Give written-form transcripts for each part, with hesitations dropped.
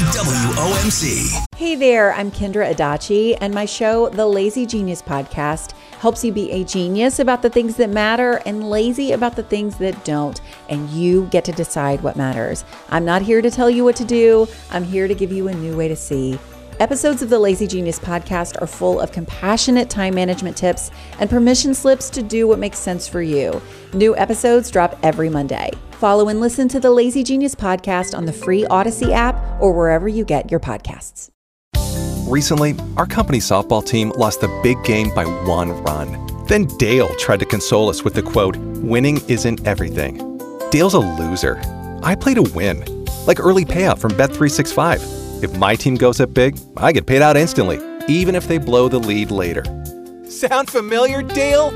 WOMC. Hey there, I'm Kendra Adachi, and my show, The Lazy Genius Podcast, helps you be a genius about the things that matter and lazy about the things that don't, and you get to decide what matters. I'm not here to tell you what to do. I'm here to give you a new way to see. Episodes of the Lazy Genius Podcast are full of compassionate time management tips and permission slips to do what makes sense for you. New episodes drop every Monday. Follow and listen to the Lazy Genius Podcast on the free Odyssey app or wherever you get your podcasts. Recently, our company softball team lost the big game by 1 run. Then Dale tried to console us with the quote, "Winning isn't everything." Dale's a loser. I play to win, like early payout from Bet365. If my team goes up big, I get paid out instantly, even if they blow the lead later. Sound familiar, Dale?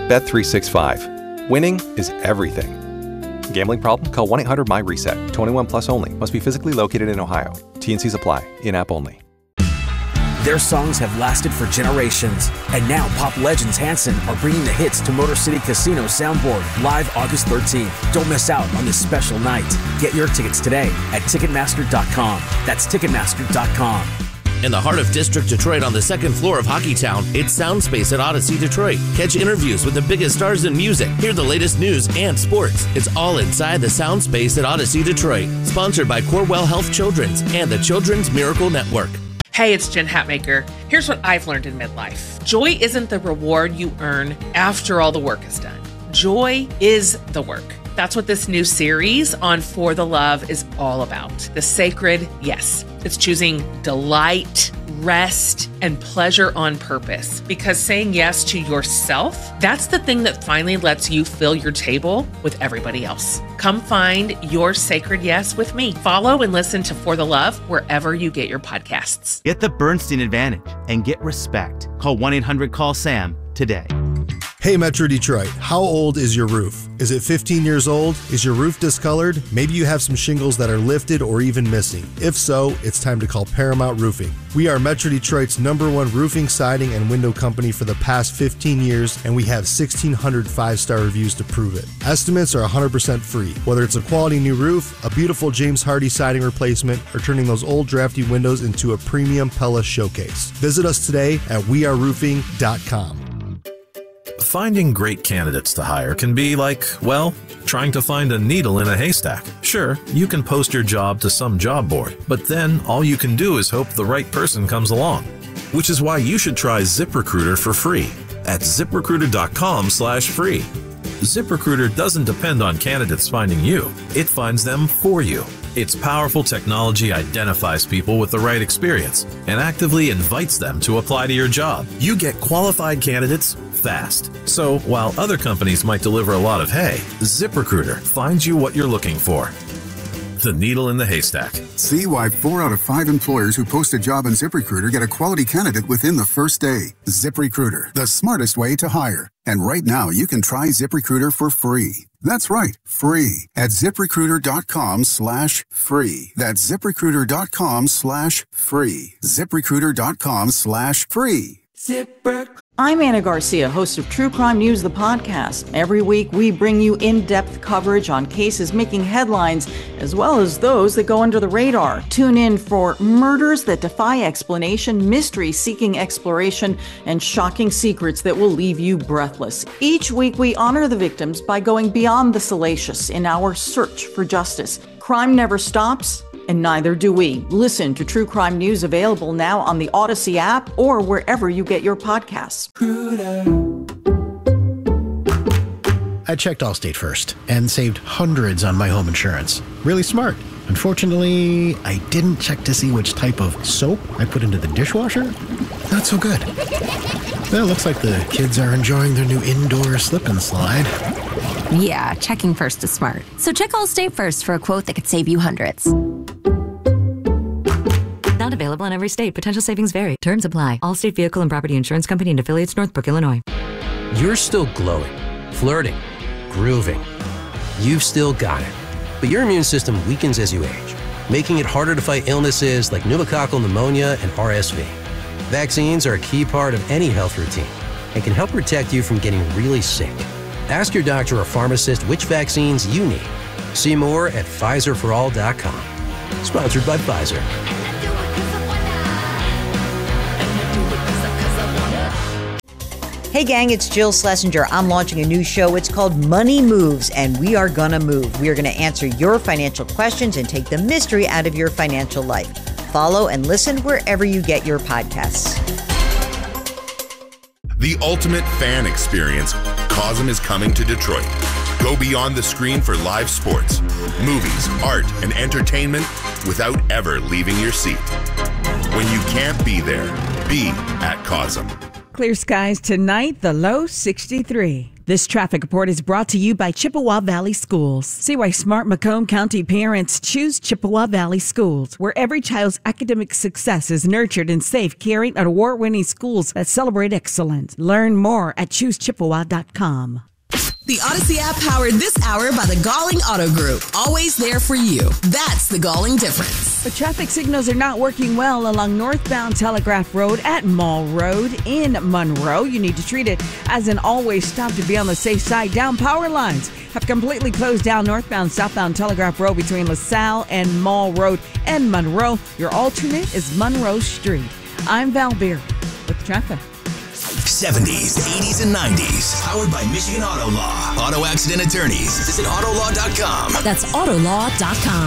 Bet365. Winning is everything. Gambling problem? Call 1-800-MY-RESET. 21 plus only. Must be physically located in Ohio. T&Cs apply. In-app only. Their songs have lasted for generations. And now pop legends Hanson are bringing the hits to Motor City Casino Soundboard live August 13th. Don't miss out on this special night. Get your tickets today at Ticketmaster.com. That's Ticketmaster.com. In the heart of District Detroit on the second floor of Hockeytown, it's Soundspace at Odyssey Detroit. Catch interviews with the biggest stars in music. Hear the latest news and sports. It's all inside the Soundspace at Odyssey Detroit. Sponsored by Corewell Health Children's and the Children's Miracle Network. Hey, it's Jen Hatmaker. Here's what I've learned in midlife. Joy isn't the reward you earn after all the work is done. Joy is the work. That's what this new series on For the Love is all about. The sacred yes. It's choosing delight, rest, and pleasure on purpose. Because saying yes to yourself, that's the thing that finally lets you fill your table with everybody else. Come find your sacred yes with me. Follow and listen to For the Love wherever you get your podcasts. Get the Bernstein Advantage and get respect. Call 1-800-CALL-SAM today. Hey Metro Detroit, how old is your roof? Is it 15 years old? Is your roof discolored? Maybe you have some shingles that are lifted or even missing. If so, it's time to call Paramount Roofing. We are Metro Detroit's #1 roofing, siding, and window company for the past 15 years, and we have 1,600 5-star reviews to prove it. Estimates are 100% free. Whether it's a quality new roof, a beautiful James Hardy siding replacement, or turning those old drafty windows into a premium Pella showcase. Visit us today at weareroofing.com. Finding great candidates to hire can be like, well, trying to find a needle in a haystack. Sure, you can post your job to some job board, but then all you can do is hope the right person comes along. Which is why you should try ZipRecruiter for free at ZipRecruiter.com/free. ZipRecruiter doesn't depend on candidates finding you. It finds them for you. Its powerful technology identifies people with the right experience and actively invites them to apply to your job. You get qualified candidates fast. So while other companies might deliver a lot of hay, ZipRecruiter finds you what you're looking for. The needle in the haystack. See why 4 out of 5 employers who post a job on ZipRecruiter get a quality candidate within the first day. ZipRecruiter, the smartest way to hire. And right now, you can try ZipRecruiter for free. That's right, free at ZipRecruiter.com/free. That's ZipRecruiter.com/free. ZipRecruiter.com/free. I'm Anna Garcia, host of True Crime News, the podcast. Every week, we bring you in-depth coverage on cases making headlines, as well as those that go under the radar. Tune in for murders that defy explanation, mysteries seeking exploration, and shocking secrets that will leave you breathless. Each week, we honor the victims by going beyond the salacious in our search for justice. Crime never stops, and neither do we. Listen to True Crime News, available now on the Odyssey app or wherever you get your podcasts. I checked Allstate first and saved hundreds on my home insurance. Really smart. Unfortunately, I didn't check to see which type of soap I put into the dishwasher. Not so good. Well, looks like the kids are enjoying their new indoor slip and slide. Yeah, checking first is smart. So check Allstate first for a quote that could save you hundreds. Not available in every state. Potential savings vary. Terms apply. Allstate Vehicle and Property Insurance Company and affiliates, Northbrook, Illinois. You're still glowing, flirting, grooving. You've still got it. But your immune system weakens as you age, making it harder to fight illnesses like pneumococcal pneumonia and RSV. Vaccines are a key part of any health routine and can help protect you from getting really sick. Ask your doctor or pharmacist which vaccines you need. See more at PfizerForAll.com. Sponsored by Pfizer. Hey gang, it's Jill Schlesinger. I'm launching a new show. It's called Money Moves, and we are gonna move. We are gonna answer your financial questions and take the mystery out of your financial life. Follow and listen wherever you get your podcasts. The ultimate fan experience. COSM is coming to Detroit. Go beyond the screen for live sports, movies, art, and entertainment without ever leaving your seat. When you can't be there, be at COSM. Clear skies tonight, the low 63. This traffic report is brought to you by Chippewa Valley Schools. See why smart Macomb County parents choose Chippewa Valley Schools, where every child's academic success is nurtured in safe, caring, and award-winning schools that celebrate excellence. Learn more at choosechippewa.com. The Odyssey app powered this hour by the Galling Auto Group. Always there for you. That's the Galling difference. The traffic signals are not working well along northbound Telegraph Road at Mall Road in Monroe. You need to treat it as an always stop to be on the safe side. Down power lines have completely closed down northbound, southbound Telegraph Road between LaSalle and Mall Road and Monroe. Your alternate is Monroe Street. I'm Val Beer with traffic. 70s, 80s, and 90s. Powered by Michigan Auto Law. Auto accident attorneys. Visit Autolaw.com. That's Autolaw.com.